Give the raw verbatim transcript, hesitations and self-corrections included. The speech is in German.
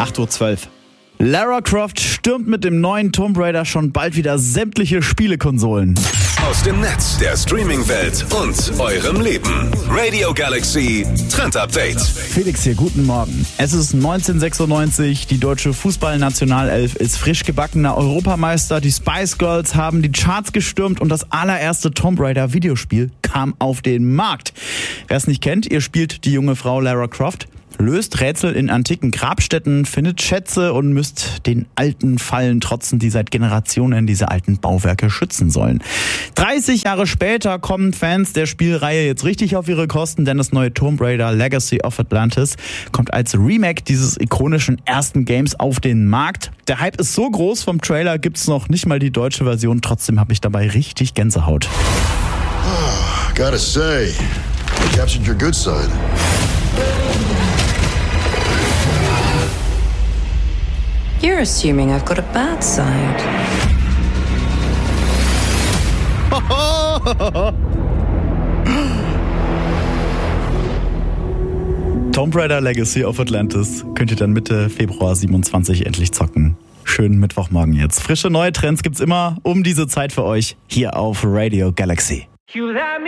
acht Uhr zwölf. Lara Croft stürmt mit dem neuen Tomb Raider schon bald wieder sämtliche Spielekonsolen. Aus dem Netz, der Streaming-Welt und eurem Leben. Radio Galaxy Trend Update. Felix hier, guten Morgen. Es ist neunzehnhundertsechsundneunzig, die deutsche Fußballnationalelf ist frisch gebackener Europameister. Die Spice Girls haben die Charts gestürmt und das allererste Tomb Raider Videospiel kam auf den Markt. Wer es nicht kennt, ihr spielt die junge Frau Lara Croft, löst Rätsel in antiken Grabstätten, findet Schätze und müsst den alten Fallen trotzen, die seit Generationen diese alten Bauwerke schützen sollen. dreißig Jahre später kommen Fans der Spielreihe jetzt richtig auf ihre Kosten, denn das neue Tomb Raider Legacy of Atlantis kommt als Remake dieses ikonischen ersten Games auf den Markt. Der Hype ist so groß, vom Trailer gibt's noch nicht mal die deutsche Version, trotzdem habe ich dabei richtig Gänsehaut. Oh, gotta say, you captured your good side. You're assuming I've got a bad side. Tomb Raider Legacy of Atlantis könnt ihr dann Mitte Februar siebenundzwanzig endlich zocken. Schönen Mittwochmorgen jetzt. Frische neue Trends gibt's immer um diese Zeit für euch hier auf Radio Galaxy.